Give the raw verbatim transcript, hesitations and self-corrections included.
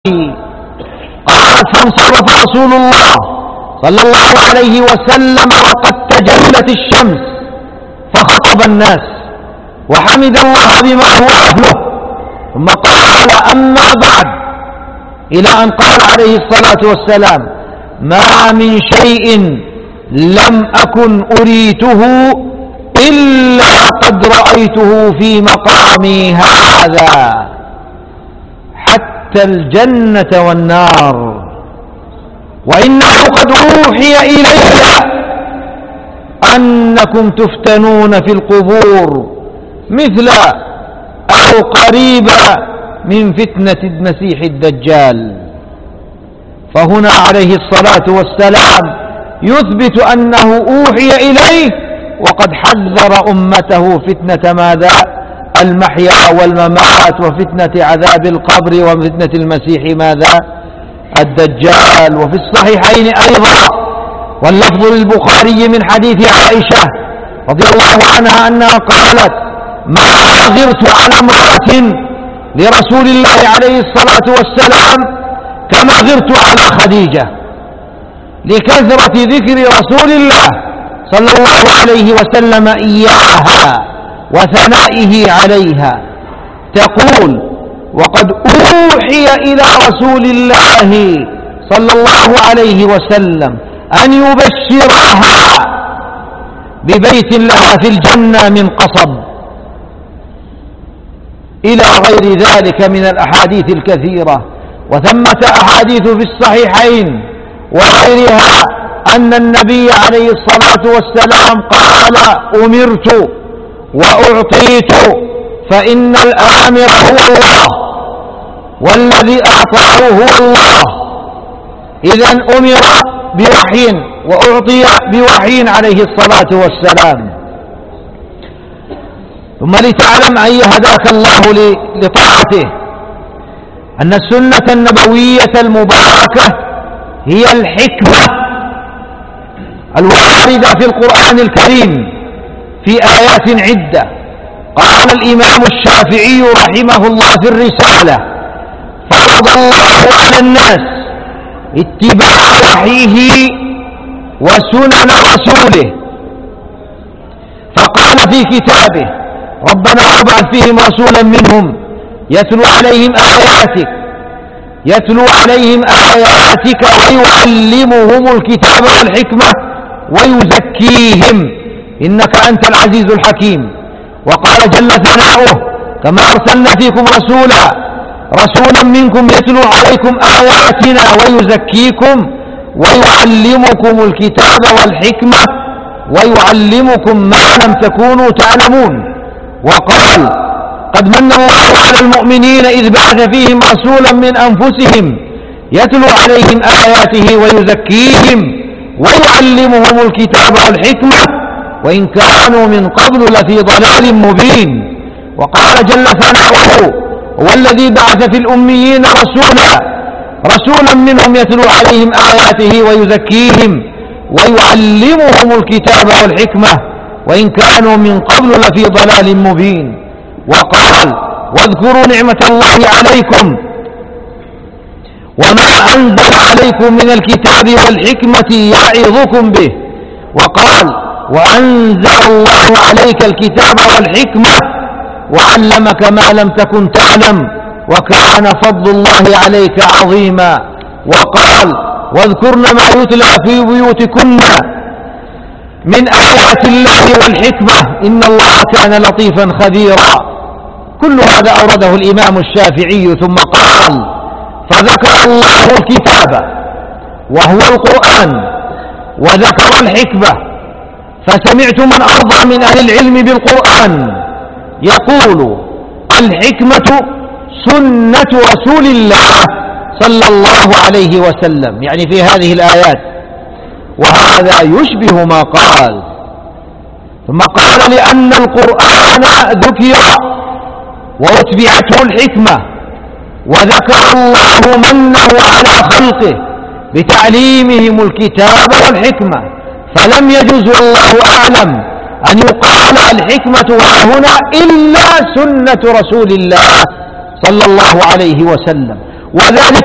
قالت: فانصرف رسول الله صلى الله عليه وسلم وقد تجلت الشمس فخطب الناس وحمد الله بما هو أهله، ثم قال: أما بعد، إلى أن قال عليه الصلاة والسلام: ما من شيء لم أكن أريته إلا قد رأيته في مقامي هذا، حتى الجنة والنار، وإنه قد أوحي إلي أنكم تفتنون في القبور مثل أو قريبا من فتنة المسيح الدجال. فهنا عليه الصلاة والسلام يثبت أنه أوحي إليه وقد حذر أمته فتنة ماذا؟ المحيا والممات، وفتنة عذاب القبر، وفتنة المسيح ماذا؟ الدجال. وفي الصحيحين أيضا، واللفظ للبخاري من حديث عائشة رضي الله عنها أنها قالت: ما غرت على امرأة لرسول الله عليه الصلاة والسلام كما غرت على خديجة، لكثرة ذكر رسول الله صلى الله عليه وسلم إياها وثنائه عليها. تقول: وقد أوحي إلى رسول الله صلى الله عليه وسلم أن يبشرها ببيت لها في الجنة من قصب، إلى غير ذلك من الأحاديث الكثيرة. وثمة أحاديث في الصحيحين وغيرها أن النبي عليه الصلاة والسلام قال: أمرت وأعطيت، فإن الآمر هو الله والذي أعطاه هو الله. إذن أمر بوحي وأعطي بوحي عليه الصلاة والسلام. ثم لتعلم أي هداك الله لطاعته أن السنة النبوية المباركة هي الحكمة الواردة في القرآن الكريم في آيات عدة. قال الإمام الشافعي رحمه الله في الرسالة: فرض الله على الناس اتباع وحيه وسنن رسوله، فقال في كتابه: ربنا وابعث فيهم رسولا منهم يتلو عليهم آياتك يتلو عليهم آياتك ويعلمهم الكتاب والحكمة ويزكيهم إنك أنت العزيز الحكيم. وقال جل ثناؤه: كما أرسلنا فيكم رسولا رسولا منكم يتلو عليكم آياتنا ويزكيكم ويعلمكم الكتاب والحكمة ويعلمكم ما لم تكونوا تعلمون. وقال: قد من الله على المؤمنين إذ بعث فيهم رسولا من أنفسهم يتلو عليهم آياته ويزكيهم ويعلمهم الكتاب والحكمة وإن كانوا من قبل لفي ضلال مبين. وقال جل ثناؤه: هو الذي بعث في الأميين رسولا رسولا منهم يتلو عليهم آياته ويزكيهم ويعلمهم الكتاب والحكمة وإن كانوا من قبل لفي ضلال مبين. وقال: واذكروا نعمة الله عليكم وما أنزل عليكم من الكتاب والحكمة يعظكم به. وقال: وأنزل الله عليك الكتاب والحكمة وعلمك ما لم تكن تعلم وكان فضل الله عليك عظيما. وقال: واذكرن ما يتلى في بيوتكن من آيات الله والحكمة إن الله كان لطيفا خبيرا. كل هذا أورده الإمام الشافعي. ثم قال: فذكر الله الكتاب وهو القرآن وذكر الحكمة، فسمعت من أرضى من أهل العلم بالقرآن يقول: الحكمة سنة رسول الله صلى الله عليه وسلم، يعني في هذه الآيات، وهذا يشبه ما قال. ثم قال: لأن القرآن ذكر وأتبعته الحكمة وذكر الله منه على خلقه بتعليمهم الكتاب والحكمة، فلم يجوز والله أعلم أن يقال الحكمة هنا إلا سنة رسول الله صلى الله عليه وسلم. وذلك